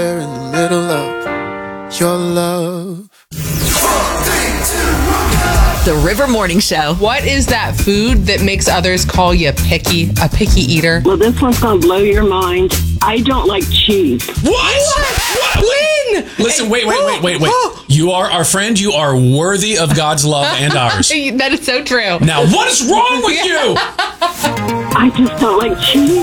in the middle of your love. The River Morning Show. What is that food that makes others call you a picky eater? Well, this one's going to blow your mind. I don't like cheese. What? When? Listen, wait. You are our friend. You are worthy of God's love and ours. That is so true. Now, what is wrong with you? I just don't like cheese.